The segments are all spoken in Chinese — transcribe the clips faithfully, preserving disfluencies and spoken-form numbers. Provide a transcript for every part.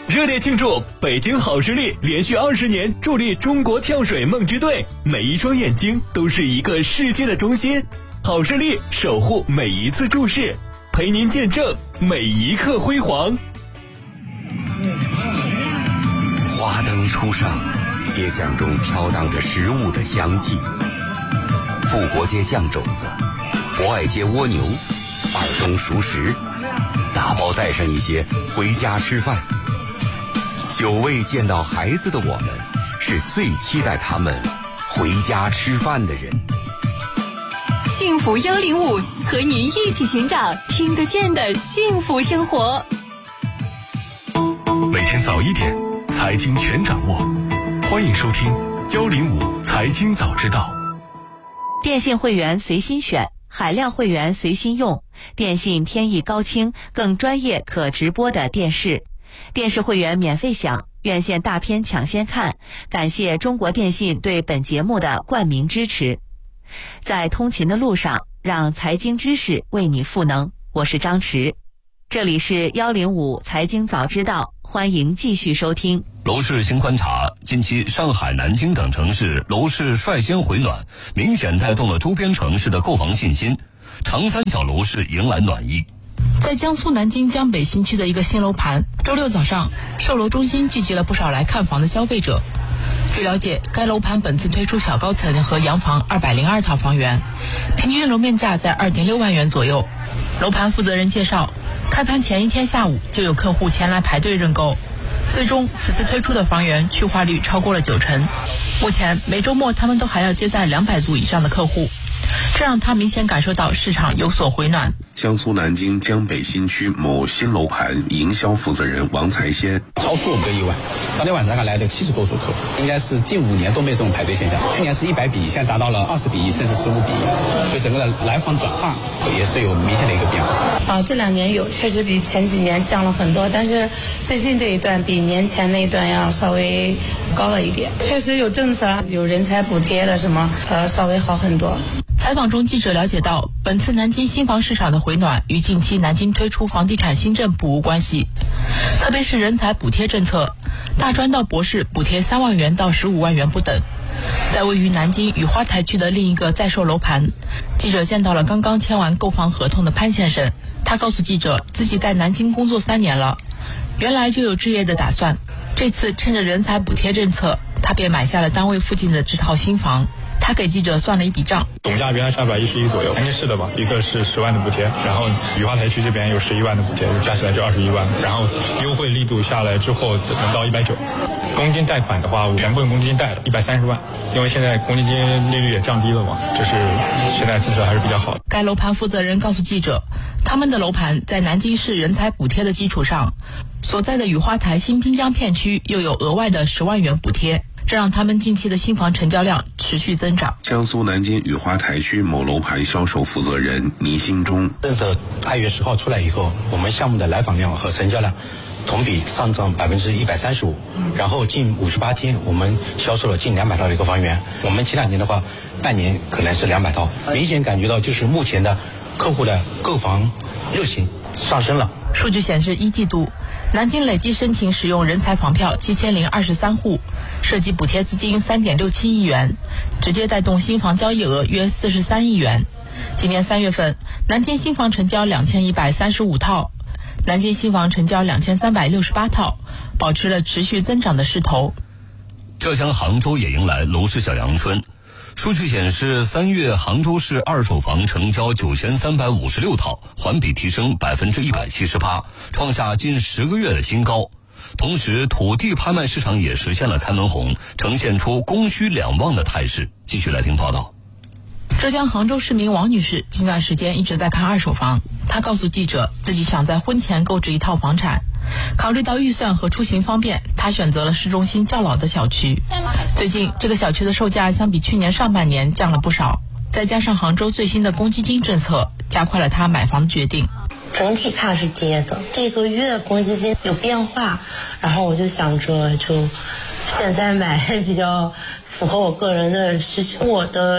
热烈庆祝北京好视力连续二十年助力中国跳水梦之队，每一双眼睛都是一个世界的中心。好视力守护每一次注视，陪您见证每一刻辉煌。 花灯初上，街巷中飘荡着食物的香气。富国街酱种子，博爱街蜗牛，二中熟食，打包带上一些回家吃饭。久未见到孩子的我们，是最期待他们回家吃饭的人。 幸福幺零五，和您一起寻找听得见的幸福生活。 每天早一点，财经全掌握。欢迎收听幺零五财经早知道。 电信会员随心选，海量会员随心用，电信天翼高清更专业可直播的电视。电视会员免费享，院线大片抢先看。感谢中国电信对本节目的冠名支持。在通勤的路上，让财经知识为你赋能。我是张弛，这里是幺零五财经早知道，欢迎继续收听。 楼市新观察，近期上海、南京等城市楼市率先回暖，明显带动了周边城市的购房信心。长三角楼市迎来暖意。 在江苏南京江北新区的一个新楼盘，周六早上，售楼中心聚集了不少来看房的消费者。据了解，该楼盘本次推出小高层和洋房二百零二套房源，平均楼面价在 二点六万元左右。楼盘负责人介绍，开盘前一天下午就有客户前来排队认购，最终此次推出的房源去化率超过了九成。目前每周末他们都还要接待两百组以上的客户，这让他明显感受到市场有所回暖。 江苏南京江北新区某新楼盘营销负责人王才先， 超出我们的意外，当天晚上来的七十多组客户，应该是近五年都没这种排队现象。去年是一百比一，现在达到了二十比一，甚至十五比一，所以整个的来访转化也是有明显的一个变化。 啊，这两年有确实比前几年降了很多，但是最近这一段比年前那一段要稍微高了一点，确实有政策，有人才补贴的什么，呃，稍微好很多。 采访中，记者了解到，本次南京新房市场的回暖与近期南京推出房地产新政不无关系，特别是人才补贴政策，大专到博士补贴三万元到十五万元不等。在位于南京雨花台区的另一个在售楼盘，记者见到了刚刚签完购房合同的潘先生，他告诉记者，自己在南京工作三年了，原来就有置业的打算，这次趁着人才补贴政策，他便买下了单位附近的这套新房。他给记者算了一笔账， 总价原来是二百一十一左右，南京市的吧，一个是十万的补贴，然后雨花台区这边有十一万的补贴，加起来就二十一万，然后优惠力度下来之后能到一百九。公积金贷款的话，全部用公积金贷的，一百三十万，因为现在公积金利率也降低了嘛，就是现在政策还是比较好的。 该楼盘负责人告诉记者，他们的楼盘在南京市人才补贴的基础上，所在的雨花台新滨江片区又有额外的十万元补贴，这让他们近期的新房成交量持续增长。 江苏南京雨花台区某楼盘销售负责人倪兴忠， 政策二月十号出来以后，我们项目的来访量和成交量同比上涨百分之一百三十五，然后近五十八天，我们销售了近两百套的一个房源。我们前两年的话，半年可能是两百套，明显感觉到就是目前的客户的购房热情上升了。 数据显示，一季度南京累计申请使用人才房票七千零二十三户，涉及补贴资金三点六七亿元，直接带动新房交易额约四十三亿元。今年三月份，南京新房成交两千一百三十五套，南京新房成交两千三百六十八套，保持了持续增长的势头。 浙江杭州也迎来楼市小阳春。数据显示，三月杭州市二手房成交九千三百五十六套，环比提升百分之一百七十八，创下近十个月的新高。同时，土地拍卖市场也实现了开门红，呈现出供需两旺的态势。继续来听报道。 浙江杭州市民王女士近段时间一直在看二手房，她告诉记者，自己想在婚前购置一套房产，考虑到预算和出行方便，她选择了市中心较老的小区。最近这个小区的售价相比去年上半年降了不少，再加上杭州最新的公积金政策，加快了她买房的决定。 整体看是跌的，这个月公积金有变化，然后我就想着就现在买比较符合我个人的需求。我的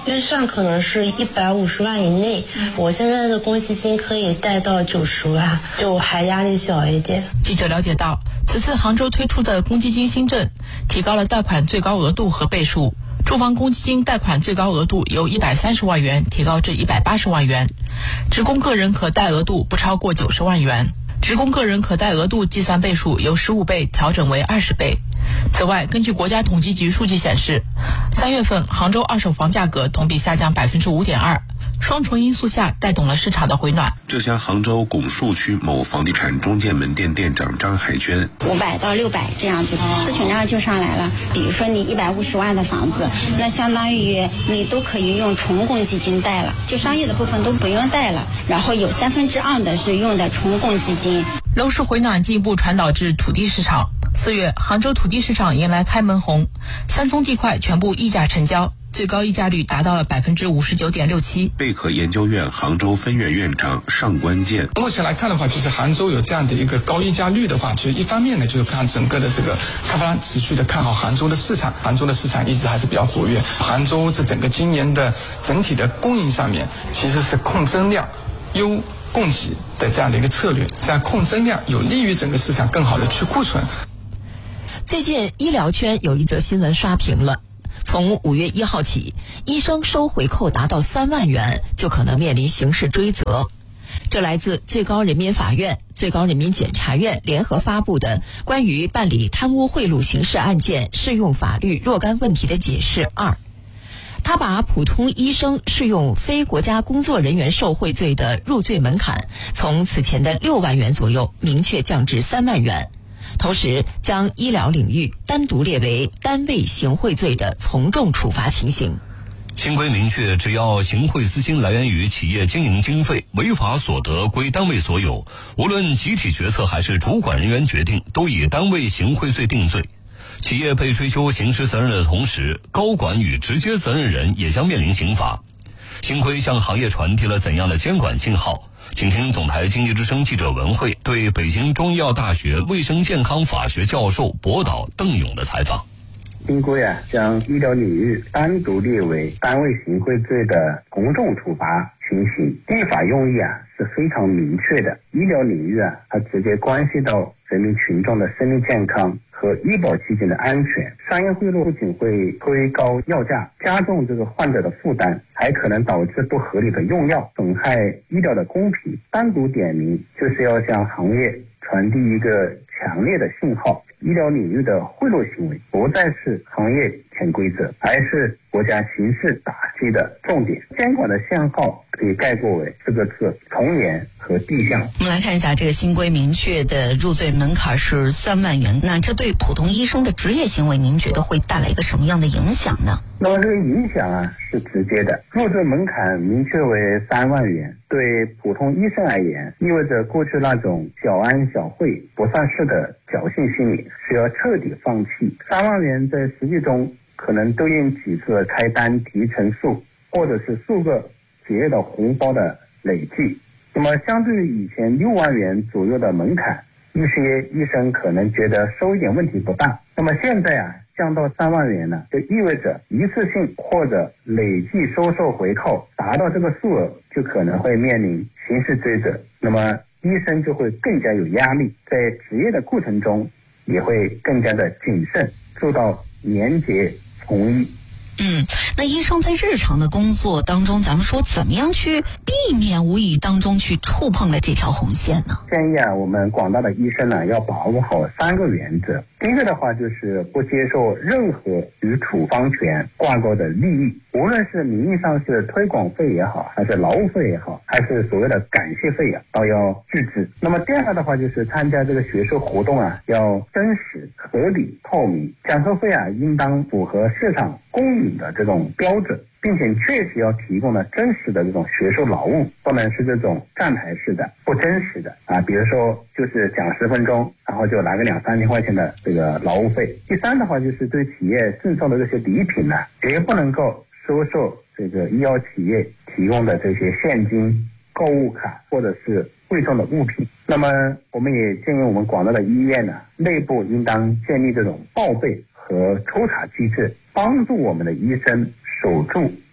约上可能是一百五十万以内。我现在的公积金可以贷到九十万，就还压力小一点。 记者了解到，此次杭州推出的公积金新政提高了贷款最高额度和倍数。住房公积金贷款最高额度由一百三十万元提高至一百八十万元，职工个人可贷额度不超过九十万元，职工个人可贷额度计算倍数由十五倍调整为二十倍。此外，根据国家统计局数据显示，三月份杭州二手房价格同比下降百分之五点二，双重因素下带动了市场的回暖。 浙江杭州拱墅区某房地产中介门店店长张海娟， 五百到六百这样子，咨询量就上来了。比如说你一百五十万的房子，那相当于你都可以用纯公积金贷了，就商业的部分都不用贷了，然后有三分之二的是用的纯公积金。 楼市回暖进一步传导至土地市场。四月，杭州土地市场迎来开门红，三宗地块全部溢价成交，最高溢价率达到了百分之五十九点六七。 贝壳研究院杭州分院院长尚关键， 目前来看的话，就是杭州有这样的一个高溢价率的话，其实一方面呢，就是看整个的这个开发商持续的看好杭州的市场，杭州的市场一直还是比较活跃。杭州这整个今年的整体的供应上面，其实是控增量、优供给的这样的一个策略，这样控增量有利于整个市场更好的去库存。 最近医疗圈有一则新闻刷屏了，从五月一号起，医生收回扣达到三万元就可能面临刑事追责。这来自最高人民法院、最高人民检察院联合发布的关于办理贪污贿赂刑事案件适用法律若干问题的解释二。他把普通医生适用非国家工作人员受贿罪的入罪门槛从此前的六万元左右明确降至三万元。同时将医疗领域单独列为单位行贿罪的从重处罚情形。 新规明确，只要行贿资金来源于企业经营经费，违法所得归单位所有，无论集体决策还是主管人员决定，都以单位行贿罪定罪。企业被追究刑事责任的同时，高管与直接责任人也将面临刑罚。新规向行业传递了怎样的监管信号？请听总台经济之声记者文慧对北京中医药大学卫生健康法学教授博导邓勇的采访。 新规啊，将医疗领域单独列为单位行贿罪的从重处罚情形，立法用意啊是非常明确的。医疗领域啊，它直接关系到人民群众的生命健康和医保基金的安全。商业贿赂不仅会推高药价，加重这个患者的负担，还可能导致不合理的用药，损害医疗的公平。单独点名就是要向行业传递一个强烈的信号，医疗领域的贿赂行为不再是行业潜规则，而是国家刑事打击的重点。监管的信号可以概括为四个字：从严和递向。 我们来看一下这个新规明确的入罪门槛是三万元，那这对普通医生的职业行为，您觉得会带来一个什么样的影响呢？ 那么这个影响啊是直接的，入罪门槛明确为三万元，对普通医生而言，意味着过去那种小恩小惠不算事的侥幸心理需要彻底放弃。三万元在实际中可能对应几次开单提成数，或者是数个企业的红包的累计。那么相对于以前六万元左右的门槛，一些医生可能觉得收一点问题不大。那么现在啊降到三万元呢，就意味着一次性或者累计收受回扣达到这个数额，就可能会面临刑事追责。那么医生就会更加有压力，在职业的过程中也会更加的谨慎，做到廉洁从医。 嗯，那医生在日常的工作当中，咱们说怎么样去避免无意当中去触碰了这条红线呢？ 建议啊，我们广大的医生呢要把握好三个原则。第一个的话就是不接受任何与处方权挂钩的利益，无论是名义上是推广费也好，还是劳务费也好，还是所谓的感谢费啊，都要拒之。那么第二个的话就是参加这个学术活动啊，要真实、合理、透明，讲授费啊应当符合市场公允的这种标准，并且确实要提供了真实的这种学术劳务，不能是这种站台式的、不真实的啊。比如说就是讲十分钟，然后就拿个两三千块钱的这个劳务费。第三的话就是对企业赠送的这些礼品呢，绝不能够收受这个医药企业提供的这些现金、购物卡或者是贵重的物品。那么我们也建议我们广大的医院呢，内部应当建立这种报备和抽查机制，帮助我们的医生守住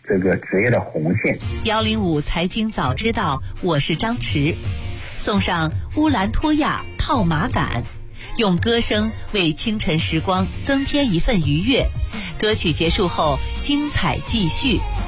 这个职业的红线。 幺零五财经早知道，我是张弛，送上乌兰托娅套马杆，用歌声为清晨时光增添一份愉悦。歌曲结束后，精彩继续。